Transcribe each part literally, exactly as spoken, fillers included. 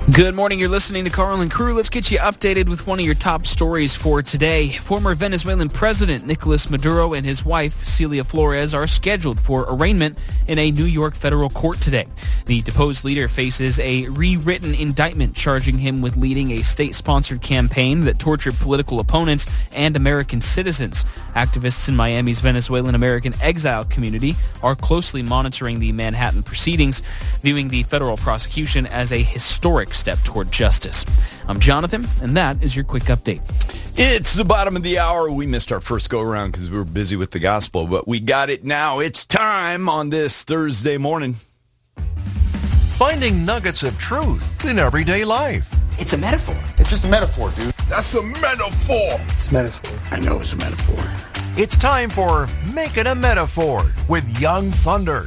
Good morning, you're listening to Carl and Crew. Let's get you updated with one of your top stories for today. Former Venezuelan President Nicolas Maduro and his wife, Celia Flores, are scheduled for arraignment in a New York federal court today. The deposed leader faces a rewritten indictment charging him with leading a state-sponsored campaign that tortured political opponents and American citizens. Activists in Miami's Venezuelan-American exile community are closely monitoring the Manhattan proceedings, viewing the federal prosecution as a historic step toward justice. I'm Jonathan, and that is your quick update. It's the bottom of the hour. We missed our first go-around because we were busy with the gospel, but we got it now. It's time on this Thursday morning. Finding nuggets of truth in everyday life. It's a metaphor. It's just a metaphor, dude. That's a metaphor. It's a metaphor. I know it's a metaphor. It's time for Make It a Metaphor with Young Thunder.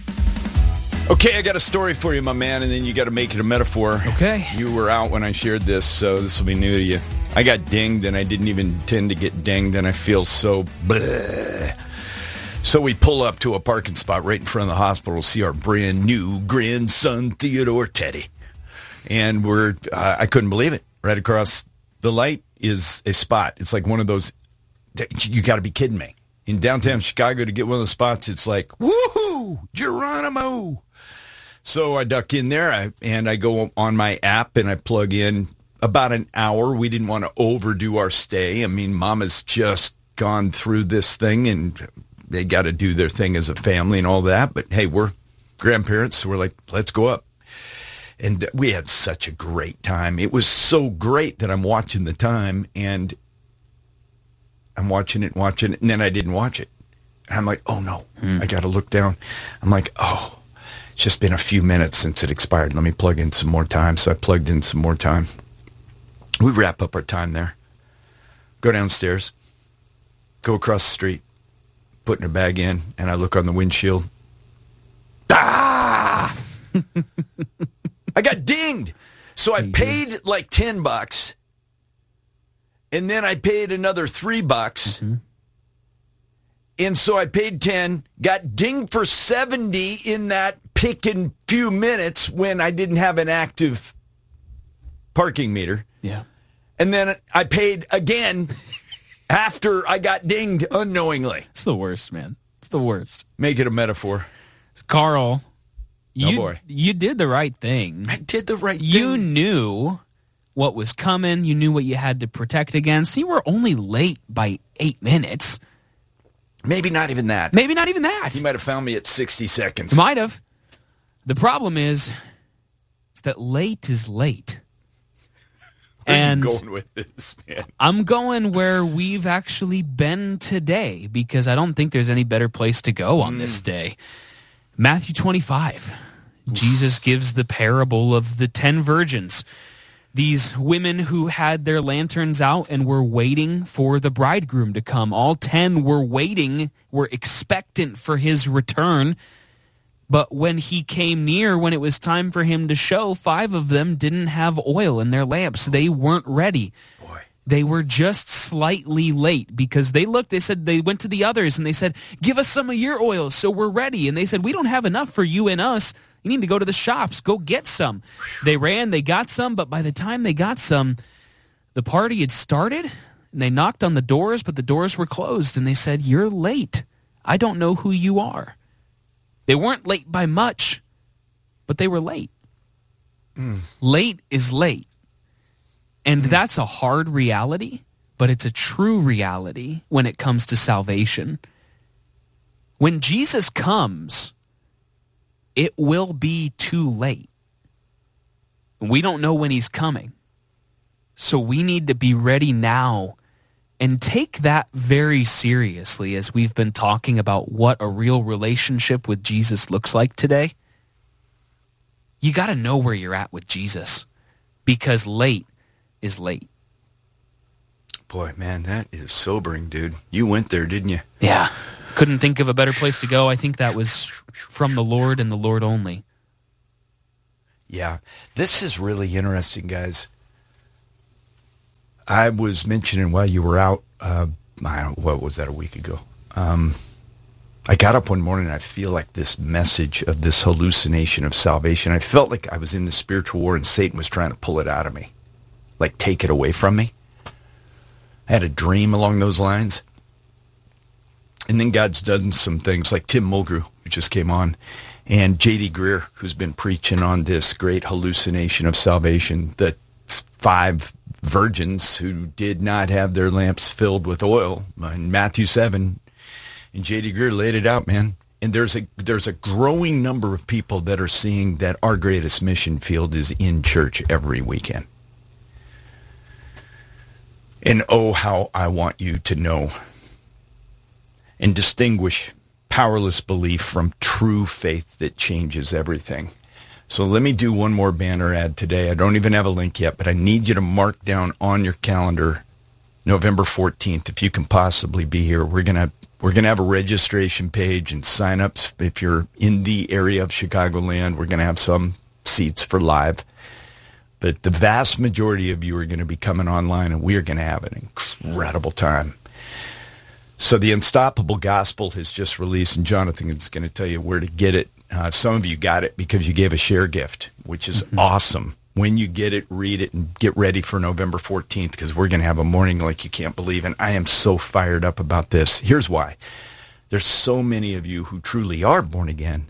Okay, I got a story for you, my man, and then you got to make it a metaphor. Okay. You were out when I shared this, so this will be new to you. I got dinged, and I didn't even intend to get dinged, and I feel so bleh. So we pull up to a parking spot right in front of the hospital to see our brand new grandson, Theodore Teddy. And we're, uh, I couldn't believe it. Right across the light is a spot. It's like one of those, you got to be kidding me. In downtown Chicago, to get one of the spots, it's like, woohoo, Geronimo. So I duck in there, I, and I go on my app, and I plug in about an hour. We didn't want to overdo our stay. I mean, Mama's just gone through this thing, and they got to do their thing as a family and all that. But, hey, we're grandparents, so we're like, let's go up. And we had such a great time. It was so great that I'm watching the time, and I'm watching it, watching it, and then I didn't watch it. And I'm like, oh, no, hmm. I got to look down. I'm like, oh. It's just been a few minutes since it expired. Let me plug in some more time. So I plugged in some more time. We wrap up our time there. Go downstairs. Go across the street. Putting her bag in. And I look on the windshield. Ah! I got dinged. So I paid like ten bucks. And then I paid another three bucks. Mm-hmm. And so I paid ten, got dinged for seventy in that picking few minutes when I didn't have an active parking meter. Yeah. And then I paid again after I got dinged unknowingly. It's the worst, man. It's the worst. Make it a metaphor. Carl, you, oh boy. you did the right thing. I did the right thing. You knew what was coming. You knew what you had to protect against. You were only late by eight minutes. Maybe not even that. Maybe not even that. He might have found me at sixty seconds. Might have. The problem is, is that late is late. Where and are you going with this, man? I'm going where we've actually been today, because I don't think there's any better place to go on mm. this day. Matthew twenty-five. Oof. Jesus gives the parable of the ten virgins. These women who had their lanterns out and were waiting for the bridegroom to come. All ten were waiting, were expectant for his return. But when he came near, when it was time for him to show, five of them didn't have oil in their lamps. They weren't ready. Boy. They were just slightly late because they looked, they said, they went to the others and they said, give us some of your oil so we're ready. And they said, we don't have enough for you and us. You need to go to the shops. Go get some. They ran. They got some. But by the time they got some, the party had started. And they knocked on the doors, but the doors were closed. And they said, you're late. I don't know who you are. They weren't late by much, but they were late. Mm. Late is late. And mm. that's a hard reality, but it's a true reality when it comes to salvation. When Jesus comes, it will be too late. We don't know when he's coming. So we need to be ready now and take that very seriously as we've been talking about what a real relationship with Jesus looks like today. You got to know where you're at with Jesus, because late is late. Boy, man, that is sobering, dude. You went there, didn't you? Yeah. Couldn't think of a better place to go. I think that was from the Lord and the Lord only. Yeah. This is really interesting, guys. I was mentioning while you were out, uh, I don't, what was that, a week ago? Um, I got up one morning and I feel like this message of this hallucination of salvation. I felt like I was in the spiritual war and Satan was trying to pull it out of me, like take it away from me. I had a dream along those lines. And then God's done some things like Tim Mulgrew, who just came on, and J D Greer, who's been preaching on this great hallucination of salvation, the five virgins who did not have their lamps filled with oil in Matthew seven. And J D Greer laid it out, man. And there's a there's a growing number of people that are seeing that our greatest mission field is in church every weekend. And oh, how I want you to know and distinguish powerless belief from true faith that changes everything. So let me do one more banner ad today. I don't even have a link yet, but I need you to mark down on your calendar November fourteenth, if you can possibly be here. We're going to We're going to have a registration page and sign-ups. If you're in the area of Chicagoland, we're going to have some seats for live. But the vast majority of you are going to be coming online, and we are going to have an incredible time. So the Unstoppable Gospel has just released, and Jonathan is going to tell you where to get it. Uh, some of you got it because you gave a share gift, which is mm-hmm. awesome. When you get it, read it, and get ready for November fourteenth, because we're going to have a morning like you can't believe. And I am so fired up about this. Here's why. There's so many of you who truly are born again,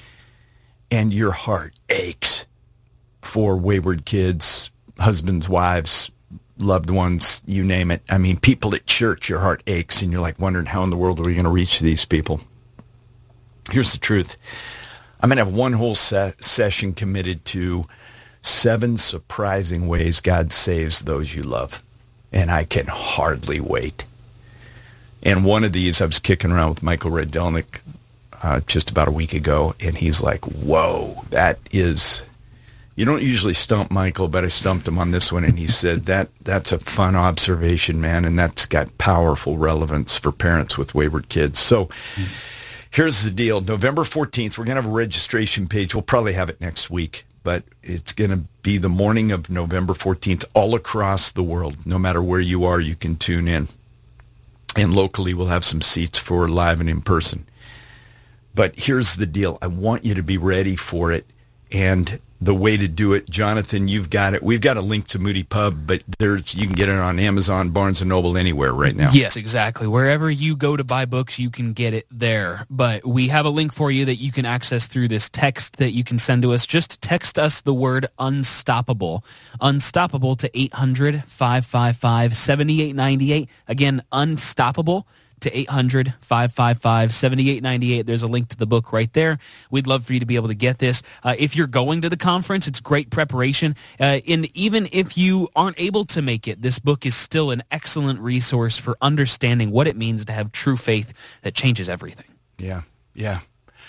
and your heart aches for wayward kids, husbands, wives, loved ones, you name it. I mean, people at church, your heart aches, and you're like wondering how in the world are we going to reach these people. Here's the truth. I'm going to have one whole se- session committed to seven surprising ways God saves those you love. And I can hardly wait. And one of these, I was kicking around with Michael Rydelnik uh, just about a week ago, and he's like, whoa, that is... You don't usually stump Michael, but I stumped him on this one, and he said, that that's a fun observation, man, and that's got powerful relevance for parents with wayward kids. So mm-hmm. here's the deal. November fourteenth, we're going to have a registration page. We'll probably have it next week. But it's going to be the morning of November fourteenth all across the world. No matter where you are, you can tune in. And locally, we'll have some seats for live and in person. But here's the deal. I want you to be ready for it. And the way to do it, Jonathan, you've got it. We've got a link to Moody Pub, but there's you can get it on Amazon, Barnes and Noble, anywhere right now. Yes, exactly. Wherever you go to buy books, you can get it there. But we have a link for you that you can access through this text that you can send to us. Just text us the word unstoppable. Unstoppable to eight hundred, five five five, seven eight nine eight. Again, unstoppable to eight hundred, five five five, seven eight nine eight. There's a link to the book right there. We'd love for you to be able to get this. Uh, if you're going to the conference, it's great preparation. Uh, and even if you aren't able to make it, this book is still an excellent resource for understanding what it means to have true faith that changes everything. Yeah, yeah.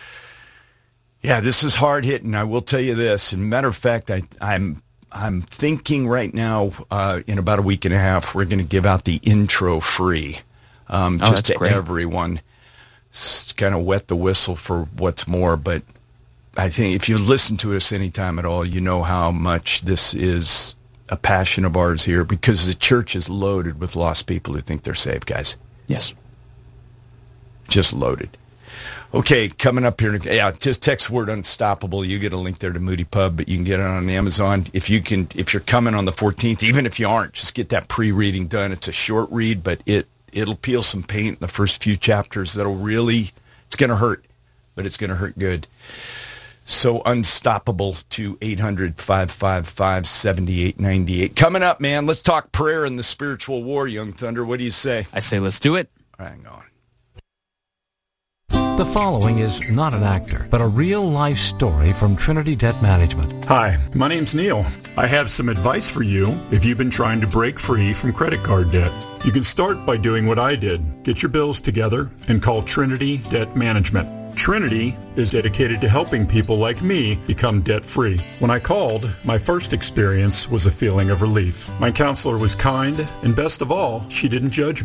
Yeah, this is hard hitting. I will tell you this. And matter of fact, I, I'm I'm thinking right now, uh, in about a week and a half, we're going to give out the intro free. Um, oh, just to great. everyone, kind of wet the whistle for what's more. But I think if you listen to us anytime at all, you know how much this is a passion of ours here, because the church is loaded with lost people who think they're saved, guys. Yes. Just loaded. Okay, coming up here, yeah, just text word unstoppable. You get a link there to Moody Pub, but you can get it on Amazon. If you can, if you're coming on the fourteenth, even if you aren't, just get that pre-reading done. It's a short read, but it It'll peel some paint in the first few chapters that'll really, it's going to hurt, but it's going to hurt good. So unstoppable to eight hundred, five five five, seven eight nine eight. Coming up, man, let's talk prayer in the spiritual war, Young Thunder. What do you say? I say let's do it. Hang on. The following is not an actor, but a real-life story from Trinity Debt Management. Hi, my name's Neil. I have some advice for you if you've been trying to break free from credit card debt. You can start by doing what I did. Get your bills together and call Trinity Debt Management. Trinity is dedicated to helping people like me become debt-free. When I called, my first experience was a feeling of relief. My counselor was kind, and best of all, she didn't judge me.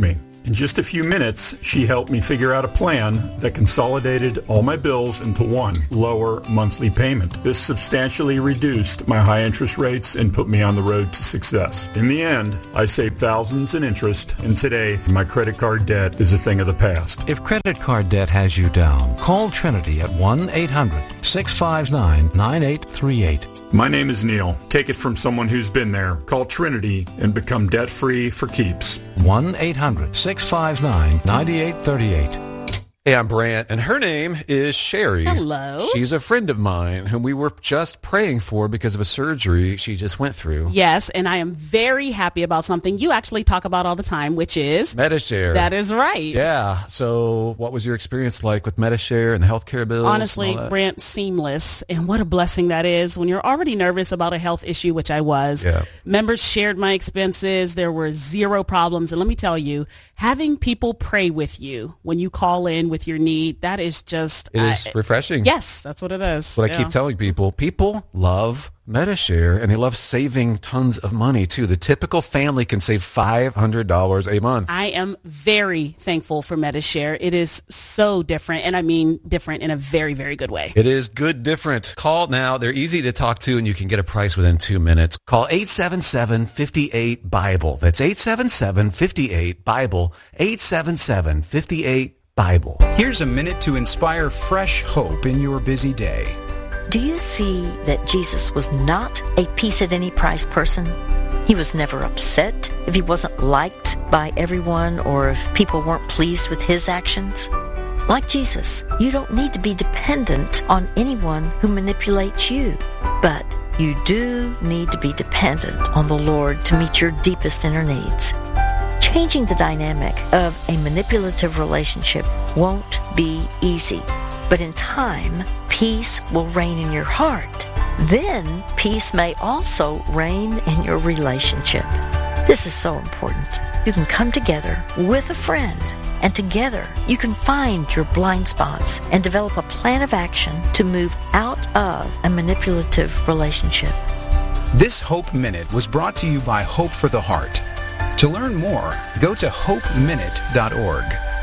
In just a few minutes, she helped me figure out a plan that consolidated all my bills into one lower monthly payment. This substantially reduced my high interest rates and put me on the road to success. In the end, I saved thousands in interest, and today my credit card debt is a thing of the past. If credit card debt has you down, call Trinity at one eight hundred six five nine nine eight three eight. My name is Neil. Take it from someone who's been there. Call Trinity and become debt-free for keeps. one eight hundred six five nine nine eight three eight. Hey, I'm Brant, and her name is Sherry. Hello. She's a friend of mine whom we were just praying for because of a surgery she just went through. Yes, and I am very happy about something you actually talk about all the time, which is Medi-Share. That is right. Yeah. So what was your experience like with Medi-Share and the healthcare bills? Honestly, Brant, seamless. And what a blessing that is when you're already nervous about a health issue, which I was. Yeah. Members shared my expenses. There were zero problems. And let me tell you, having people pray with you when you call in with your need, that is just... It is I, refreshing. Yes, that's what it is. What yeah. I keep telling people, people love Medi-Share, and they love saving tons of money, too. The typical family can save five hundred dollars a month. I am very thankful for Medi-Share. It is so different, and I mean different in a very, very good way. It is good different. Call now. They're easy to talk to, and you can get a price within two minutes. Call eight seven seven, five eight, BIBLE. That's eight seven seven, five eight, BIBLE. eight seven seven, five eight, BIBLE. Here's a minute to inspire fresh hope in your busy day. Do you see that Jesus was not a peace at any price person? He was never upset if he wasn't liked by everyone or if people weren't pleased with his actions. Like Jesus, you don't need to be dependent on anyone who manipulates you, but you do need to be dependent on the Lord to meet your deepest inner needs. Changing the dynamic of a manipulative relationship won't be easy, but in time, peace will reign in your heart. Then, peace may also reign in your relationship. This is so important. You can come together with a friend, and together you can find your blind spots and develop a plan of action to move out of a manipulative relationship. This Hope Minute was brought to you by Hope for the Heart. To learn more, go to hope minute dot org.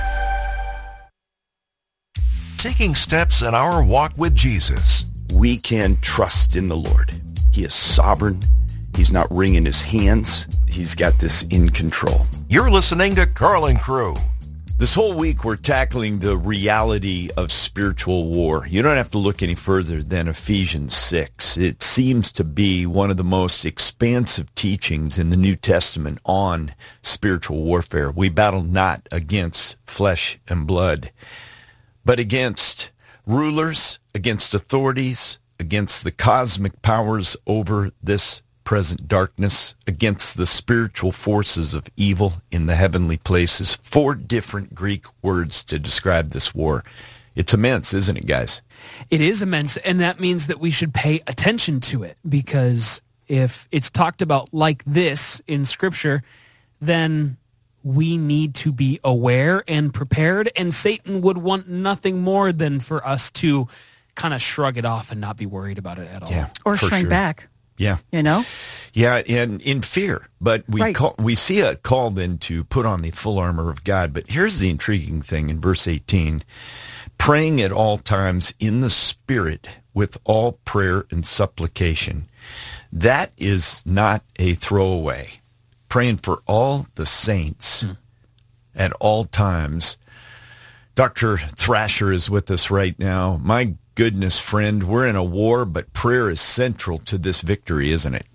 Taking steps in our walk with Jesus. We can trust in the Lord. He is sovereign. He's not wringing his hands. He's got this in control. You're listening to Carlin Crew. This whole week, we're tackling the reality of spiritual war. You don't have to look any further than Ephesians six. It seems to be one of the most expansive teachings in the New Testament on spiritual warfare. We battle not against flesh and blood, but against rulers, against authorities, against the cosmic powers over this present darkness, against the spiritual forces of evil in the heavenly places. Four different Greek words to describe this war. It's immense, isn't it, guys? It is immense, and that means that we should pay attention to it, because if it's talked about like this in Scripture, then we need to be aware and prepared, and Satan would want nothing more than for us to kind of shrug it off and not be worried about it at all. Yeah, or for shrink sure. back. Yeah. You know? Yeah, and in fear. But we Right. call, we see a call then to put on the full armor of God. But here's the intriguing thing in verse eighteen. Praying at all times in the Spirit with all prayer and supplication. That is not a throwaway. Praying for all the saints hmm. at all times. Doctor Thrasher is with us right now. My goodness, friend, we're in a war, but prayer is central to this victory, isn't it?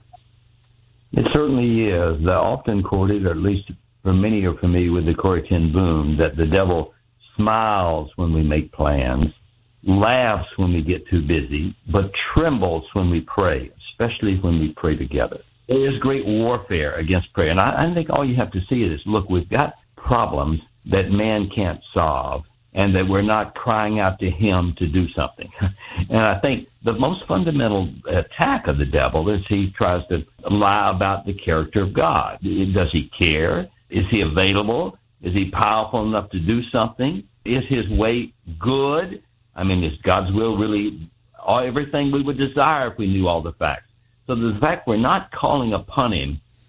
It certainly is. The often quoted, or at least for many are familiar with the Corrie ten Boom, that the devil smiles when we make plans, laughs when we get too busy, but trembles when we pray, especially when we pray together. There is great warfare against prayer. And I, I think all you have to see is, look, we've got problems that man can't solve, and that we're not crying out to him to do something. And I think the most fundamental attack of the devil is he tries to lie about the character of God. Does he care? Is he available? Is he powerful enough to do something? Is his way good? I mean, is God's will really all, everything we would desire if we knew all the facts? So the fact we're not calling upon him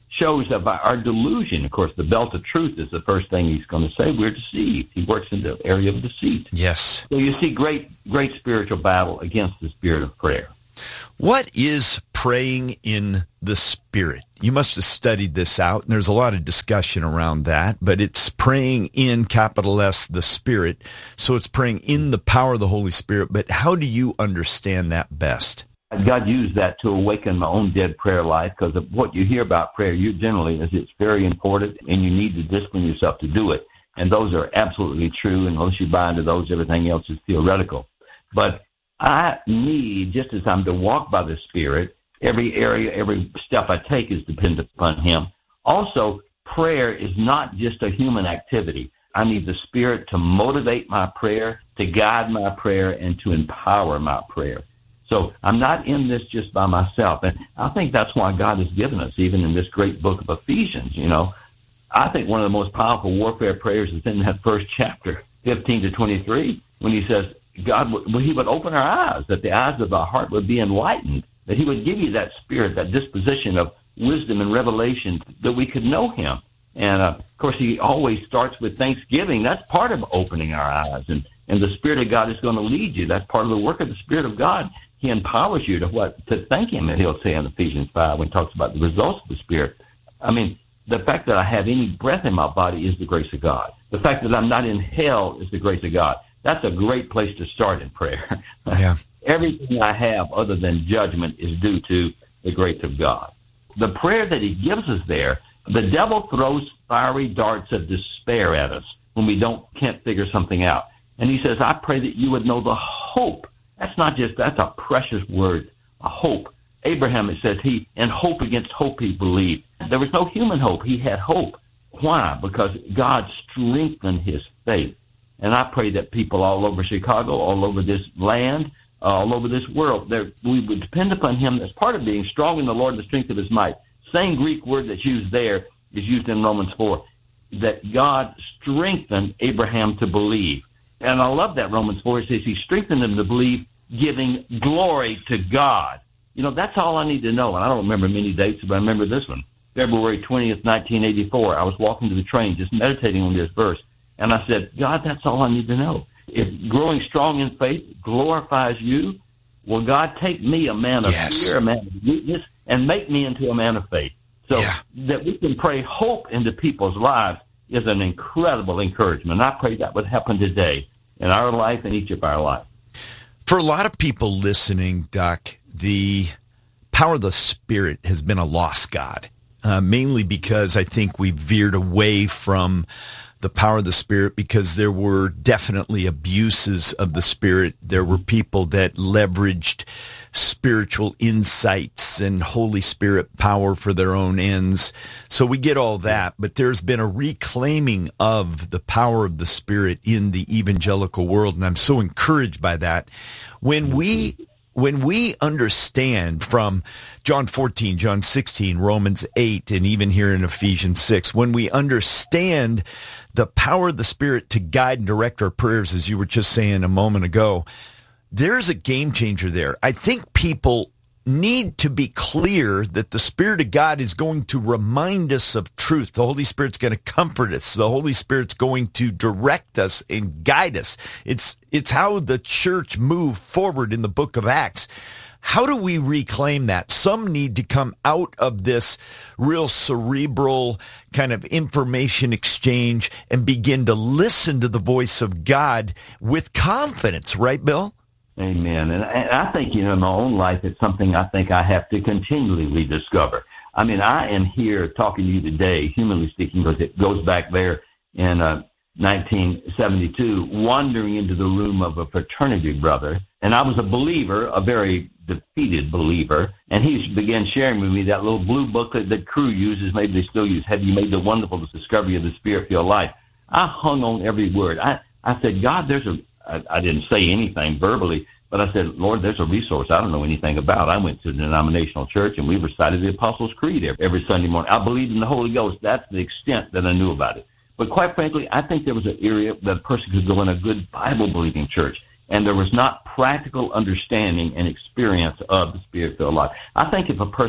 shows of our delusion. Of course, the belt of truth is the first thing he's going to say. We're deceived. He works in the area of deceit. Yes. So you see great, great spiritual battle against the spirit of prayer. What is praying in the Spirit? You must have studied this out, and there's a lot of discussion around that, but it's praying in, capital S, the Spirit. So it's praying in the power of the Holy Spirit, but how do you understand that best? God used that to awaken my own dead prayer life, because what you hear about prayer, you generally, is it's very important, and you need to discipline yourself to do it. And those are absolutely true, and unless you buy into those, everything else is theoretical. But I need, just as I'm to walk by the Spirit, every area, every step I take is dependent upon Him. Also, prayer is not just a human activity. I need the Spirit to motivate my prayer, to guide my prayer, and to empower my prayer. So I'm not in this just by myself. And I think that's why God has given us, even in this great book of Ephesians, you know. I think one of the most powerful warfare prayers is in that first chapter, fifteen to twenty-three, when he says, God, He would open our eyes, that the eyes of our heart would be enlightened, that He would give you that spirit, that disposition of wisdom and revelation, that we could know Him. And, uh, of course, He always starts with thanksgiving. That's part of opening our eyes. And, and the Spirit of God is going to lead you. That's part of the work of the Spirit of God. He empowers you to what? To thank Him, and He'll say in Ephesians five when He talks about the results of the Spirit. I mean, the fact that I have any breath in my body is the grace of God. The fact that I'm not in hell is the grace of God. That's a great place to start in prayer. Yeah. Everything I have other than judgment is due to the grace of God. The prayer that He gives us there, the devil throws fiery darts of despair at us when we don't can't figure something out. And he says, I pray that you would know the hope. That's not just, that's a precious word, a hope. Abraham, it says, he, in hope against hope he believed. There was no human hope. He had hope. Why? Because God strengthened his faith. And I pray that people all over Chicago, all over this land, uh, all over this world, we would depend upon Him as part of being strong in the Lord and the strength of His might. Same Greek word that's used there is used in Romans four, that God strengthened Abraham to believe. And I love that Romans four. It says He strengthened him to believe, giving glory to God. You know, that's all I need to know. And I don't remember many dates, but I remember this one. February twentieth, nineteen eighty-four. I was walking to the train just meditating on this verse. And I said, God, that's all I need to know. If growing strong in faith glorifies you, will God take me, a man of yes. fear, a man of weakness, and make me into a man of faith? So yeah. that we can pray hope into people's lives is an incredible encouragement. I pray that would happen today in our life and each of our lives. For a lot of people listening, Doc, the power of the Spirit has been a lost god, uh, mainly because I think we veered away from the power of the Spirit because there were definitely abuses of the Spirit. There were people that leveraged spiritual insights and Holy Spirit power for their own ends. So we get all that, but there's been a reclaiming of the power of the Spirit in the evangelical world, and I'm so encouraged by that. When we when we understand from John fourteen, John sixteen, Romans eight, and even here in Ephesians six, when we understand the power of the Spirit to guide and direct our prayers, as you were just saying a moment ago, there's a game changer there. I think people need to be clear that the Spirit of God is going to remind us of truth. The Holy Spirit's going to comfort us. The Holy Spirit's going to direct us and guide us. It's it's how the church moved forward in the book of Acts. How do we reclaim that? Some need to come out of this real cerebral kind of information exchange and begin to listen to the voice of God with confidence, right, Bill? Amen. And I think, you know, in my own life, it's something I think I have to continually rediscover. I mean, I am here talking to you today, humanly speaking, because it goes back there in uh, nineteen seventy-two, wandering into the room of a fraternity brother. And I was a believer, a very defeated believer, and he began sharing with me that little blue booklet that Crew uses, maybe they still use, Have You Made the Wonderful Discovery of the Spirit-Filled Life? I hung on every word. I, I said, God, there's a, I, I didn't say anything verbally, but I said, Lord, there's a resource I don't know anything about. I went to a denominational church, and we recited the Apostles' Creed every, every Sunday morning. I believed in the Holy Ghost. That's the extent that I knew about it. But quite frankly, I think there was an area that a person could go in a good Bible-believing church, and there was not practical understanding and experience of the Spirit-filled life. I think if a person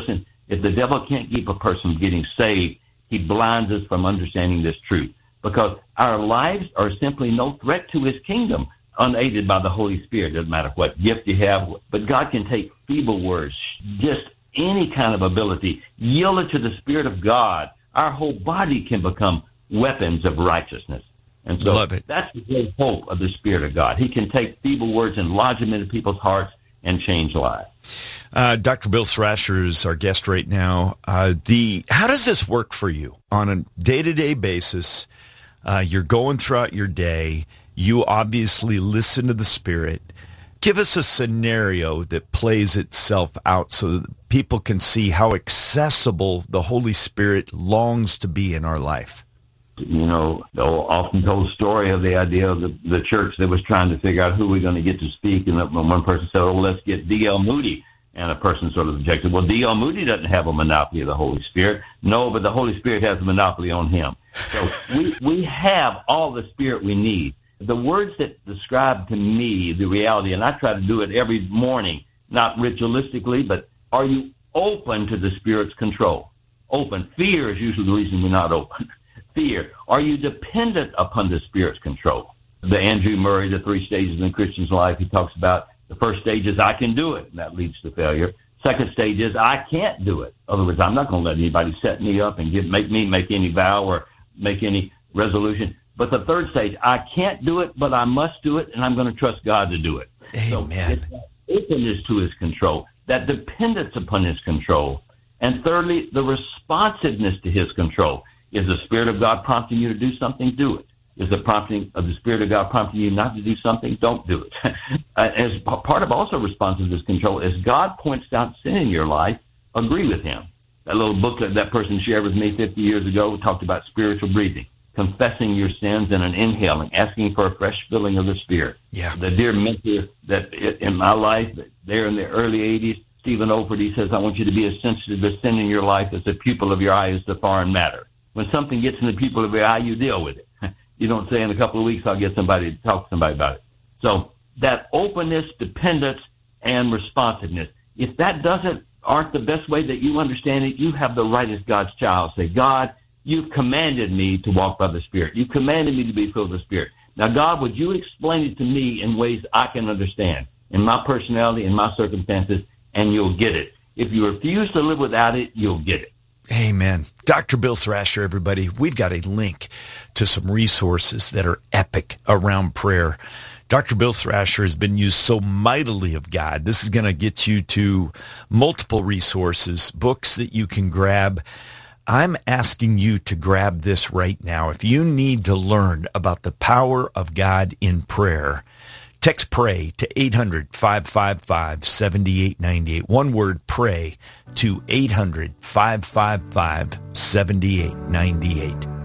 If the devil can't keep a person from getting saved, he blinds us from understanding this truth, because our lives are simply no threat to his kingdom, unaided by the Holy Spirit. Doesn't matter what gift you have, but God can take feeble words, just any kind of ability, yield it to the Spirit of God. Our whole body can become weapons of righteousness. And so Love it. That's the great hope of the Spirit of God. He can take feeble words and lodge them into people's hearts and change lives. Uh, Doctor Bill Thrasher is our guest right now. Uh, the how does this work for you on a day-to-day basis? Uh, you're going throughout your day. You obviously listen to the Spirit. Give us a scenario that plays itself out so that people can see how accessible the Holy Spirit longs to be in our life. You know, the often told story of the idea of the, the church that was trying to figure out who we're going to get to speak. And one person said, oh, let's get D L Moody. And a person sort of objected, well, D L Moody doesn't have a monopoly of the Holy Spirit. No, but the Holy Spirit has a monopoly on him. So we, we have all the Spirit we need. The words that describe to me the reality, and I try to do it every morning, not ritualistically, but are you open to the Spirit's control? Open. Fear is usually the reason we're not open. Fear. Are you dependent upon the Spirit's control? The Andrew Murray, the three stages in a Christian's life, he talks about the first stage is I can do it, and that leads to failure. Second stage is I can't do it. In other words, I'm not going to let anybody set me up and give, make me make any vow or make any resolution. But the third stage, I can't do it, but I must do it, and I'm going to trust God to do it. Amen. So it's that openness to his control, that dependence upon his control. And thirdly, the responsiveness to his control. Is the Spirit of God prompting you to do something? Do it. Is the prompting of the Spirit of God prompting you not to do something? Don't do it. As part of also responsiveness control, as God points out sin in your life, agree with him. That little booklet that person shared with me fifty years ago talked about spiritual breathing, confessing your sins and an inhaling, asking for a fresh filling of the Spirit. Yeah. The dear mentor that in my life, there in the early eighties, Stephen Olford, he says, I want you to be as sensitive to sin in your life as the pupil of your eye is to foreign matter. When something gets in the pupil of your eye, you deal with it. You don't say in a couple of weeks, I'll get somebody to talk to somebody about it. So that openness, dependence, and responsiveness, if that doesn't, aren't the best way that you understand it, you have the right as God's child. Say, God, you've commanded me to walk by the Spirit. You commanded me to be filled with the Spirit. Now, God, would you explain it to me in ways I can understand, in my personality, in my circumstances, and you'll get it. If you refuse to live without it, you'll get it. Amen. Doctor Bill Thrasher, everybody, we've got a link to some resources that are epic around prayer. Doctor Bill Thrasher has been used so mightily of God. This is going to get you to multiple resources, books that you can grab. I'm asking you to grab this right now. If you need to learn about the power of God in prayer, text PRAY to eight hundred, five five five, seven eight nine eight. One word, PRAY, to eight hundred, five five five, seven eight nine eight.